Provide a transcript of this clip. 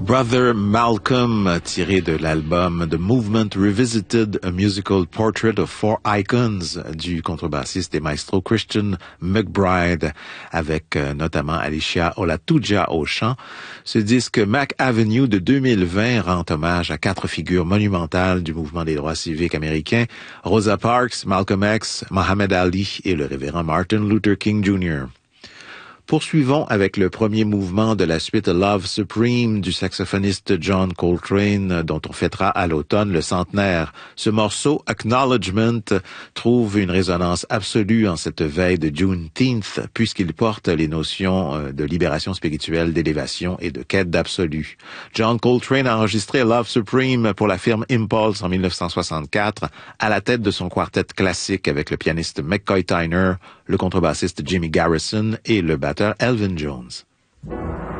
Brother Malcolm, tiré de l'album The Movement Revisited, A Musical Portrait of Four Icons du contrebassiste et maestro Christian McBride, avec notamment Alicia Olatuja au chant. Ce disque Mac Avenue de 2020 rend hommage à 4 figures monumentales du mouvement des droits civiques américains, Rosa Parks, Malcolm X, Muhammad Ali et le révérend Martin Luther King Jr. Poursuivons avec le premier mouvement de la suite Love Supreme du saxophoniste John Coltrane, dont on fêtera à l'automne le centenaire. Ce morceau, Acknowledgement, trouve une résonance absolue en cette veille de Juneteenth, puisqu'il porte les notions de libération spirituelle, d'élévation et de quête d'absolu. John Coltrane a enregistré Love Supreme pour la firme Impulse en 1964, à la tête de son quartet classique avec le pianiste McCoy Tyner, le contrebassiste Jimmy Garrison et le batteur Elvin Jones.